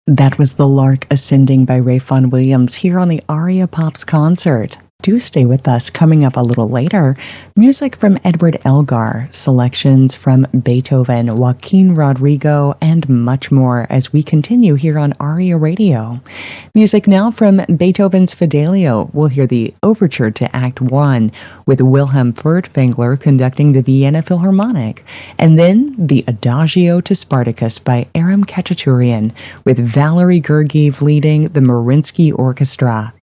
That was The Lark Ascending by Ray Vaughan Williams here on the Aria Pops concert. Do stay with us. Coming up a little later, music from Edward Elgar, selections from Beethoven, Joaquin Rodrigo, and much more as we continue here on Aria Radio. Music now from Beethoven's Fidelio. We'll hear the overture to Act 1 with Wilhelm Furtwängler conducting the Vienna Philharmonic, and then the Adagio to Spartacus by Aram Khachaturian with Valery Gergiev leading the Mariinsky Orchestra.